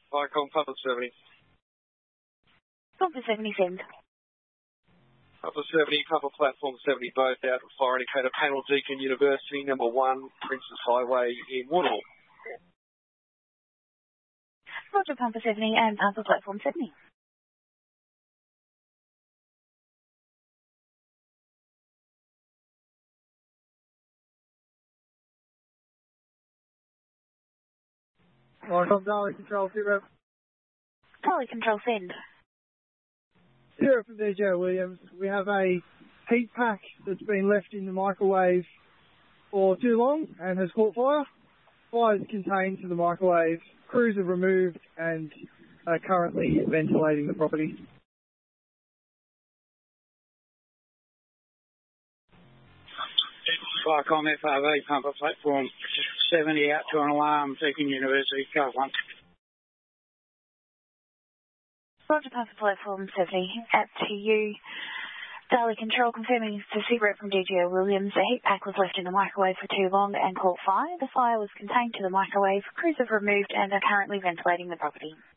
Vicom, Papa 70. Papa 70, send. Papa 70, Papa Platform 70, both out of fire indicator panel, Deakin University, number 1, Princes Highway in Woodall. Roger, Papa 70 and Papa Platform 70. From Darley Control, 0. Darley Control, send. 0 from DJ Williams. We have a heat pack that's been left in the microwave for too long and has caught fire. Fire is contained to the microwave. Crews have removed and are currently ventilating the property. Vicom FRV, Pumper Platform 70, out to an alarm, Deakin University, Car 1. Roger, Papa Platform 70, out to you. Darley Control, confirming to Seabrook from DGO Williams. A heat pack was left in the microwave for too long and caught fire. The fire was contained to the microwave. Crews have removed and are currently ventilating the property.